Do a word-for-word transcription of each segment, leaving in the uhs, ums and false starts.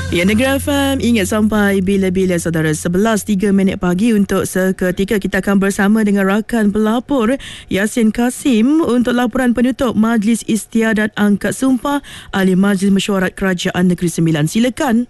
Ya, Negeri F M, ingat sampai bila-bila saudara. Sebelas tiga minit pagi. Untuk seketika kita akan bersama dengan rakan pelapor Yasin Kasim untuk laporan penutup Majlis Istiadat Angkat Sumpah Ahli Majlis Mesyuarat Kerajaan Negeri Sembilan. Silakan.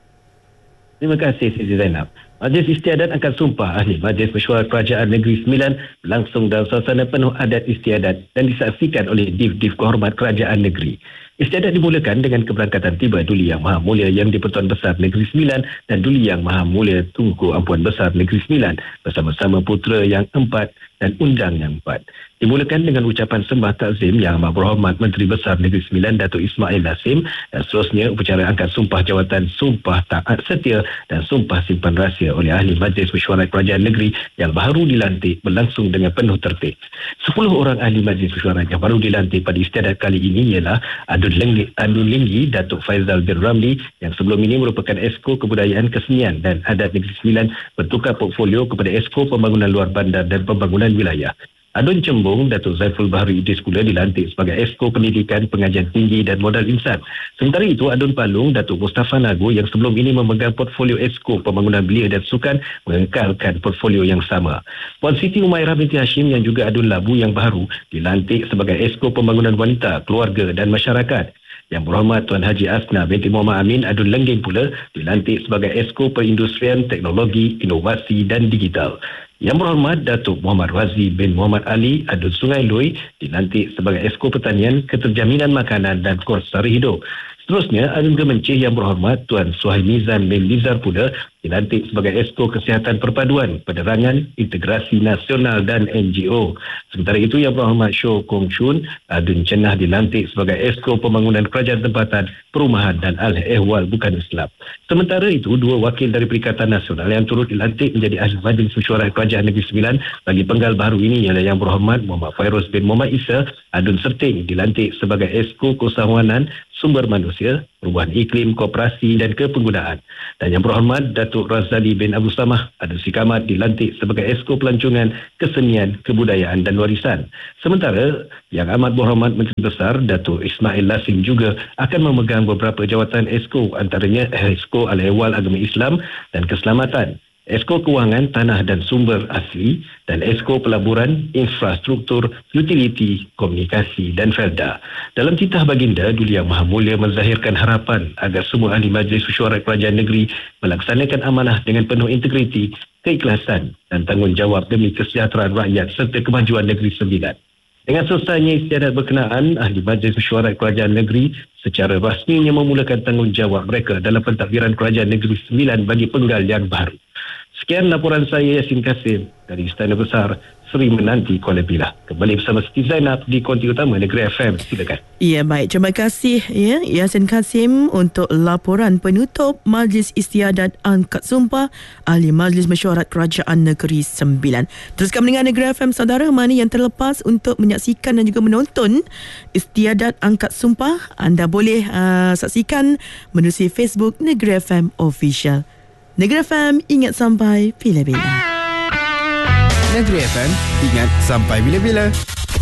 Terima kasih Siti Zainab. Majlis Istiadat Angkat Sumpah Ahli Majlis Mesyuarat Kerajaan Negeri Sembilan berlangsung dalam suasana penuh adat istiadat dan disaksikan oleh Div-Div Kehormat Kerajaan Negeri. Istiadat dimulakan dengan keberangkatan tiba Duli Yang Maha Mulia Yang di-Pertuan Besar Negeri Sembilan dan Duli Yang Maha Mulia Tunku Ampuan Besar Negeri Sembilan bersama-sama putera yang empat dan undang yang empat. Dimulakan dengan ucapan sembah takzim Yang Amat Berhormat Menteri Besar Negeri Sembilan Datuk Ismail Nasim, dan seterusnya upacara angkat sumpah jawatan Sumpah Taat Setia dan Sumpah Simpan Rahsia oleh Ahli Majlis Mesyuarat Kerajaan Negeri yang baru dilantik berlangsung dengan penuh tertib. Sepuluh orang Ahli Majlis Mesyuarat yang baru dilantik pada istiadat kali ini ialah Adun Lenggi, Adun Linggi Datuk Faizal bin Ramli yang sebelum ini merupakan Esko Kebudayaan Kesenian dan Adat Negeri Sembilan bertukar portfolio kepada Esko Pembangunan Luar Bandar dan Pembangunan Wilayah. Adun Cembung Datuk Zaiful Bahri Idris pula dilantik sebagai Esko Pendidikan, Pengajian Tinggi dan Modal Insan. Sementara itu, Adun Palung Datuk Mustafa Nagu yang sebelum ini memegang portfolio Esko Pembangunan Belia dan Sukan mengekalkan portfolio yang sama. Puan Siti Umairah binti Hashim yang juga Adun Labu yang baru dilantik sebagai Esko Pembangunan Wanita, Keluarga dan Masyarakat. Yang Berhormat Tuan Haji Asna binti Muhammad Amin Adun Lenggeng pula dilantik sebagai Esko Perindustrian, Teknologi, Inovasi dan Digital. Yang Berhormat Datuk Muhammad Razi bin Muhammad Ali Adun Sungai Lui dilantik sebagai Esko Pertanian, Keterjaminan Makanan dan Kelestarian Hidup. Seterusnya, Adun Gemencih Yang Berhormat Tuan Suhaimizan bin Lizar pula dilantik sebagai Esko Kesihatan Perpaduan, Penerangan, Integrasi Nasional dan N G O. Sementara itu, Yang Berhormat Sho Kong Chun Adun Cenah dilantik sebagai Esko Pembangunan Kerajaan Tempatan, Perumahan dan Al-Ehwal Bukan Islam. Sementara itu, dua wakil dari Perikatan Nasional yang turut dilantik menjadi Ahli Majlis Mesyuarat Kerajaan Negeri Sembilan bagi penggal baru ini ialah Yang Berhormat Muhammad Fairuz bin Muhammad Isa Adun Serting dilantik sebagai Esko Keusahawanan, Sumber Manusia, Perubahan Iklim, Koperasi dan Kepenggunaan. Dan Yang Berhormat Datuk Razali bin Abu Samah Adun Sikamat dilantik sebagai Esko Pelancongan, Kesenian, Kebudayaan dan Warisan. Sementara Yang Amat Berhormat Menteri Besar Datuk Ismail Nasim juga akan memegang beberapa jawatan Esko, antaranya Esko Al-Ehwal Agama Islam dan Keselamatan, Esko Kewangan, Tanah dan Sumber Asli, dan Esko Pelaburan, Infrastruktur, Utiliti, Komunikasi dan Felda. Dalam titah baginda, Duli Yang Maha Mulia menzahirkan harapan agar semua Ahli Majlis Mesyuarat Kerajaan Negeri melaksanakan amanah dengan penuh integriti, keikhlasan dan tanggungjawab demi kesejahteraan rakyat serta kemajuan Negeri Sembilan. Dengan selesainya istiadat berkenaan, Ahli Majlis Mesyuarat Kerajaan Negeri secara rasminya memulakan tanggungjawab mereka dalam pentadbiran Kerajaan Negeri Sembilan bagi penggal yang baru. Sekian laporan saya, Yasin Kasim dari Istana Besar Seri Menanti, Kuala Pilah. Kembali bersama Siti Zainab di Konti Utama Negeri F M. Silakan. Ya, baik. Terima kasih ya Yasin Kasim untuk laporan penutup Majlis Istiadat Angkat Sumpah Ahli Majlis Mesyuarat Kerajaan Negeri Sembilan. Teruskan mendengar Negeri F M, saudara. Mana yang terlepas untuk menyaksikan dan juga menonton Istiadat Angkat Sumpah, anda boleh uh, saksikan menerusi Facebook Negeri F M Official. Negeri F M, ingat sampai bila-bila. Negeri F M, ingat sampai bila-bila.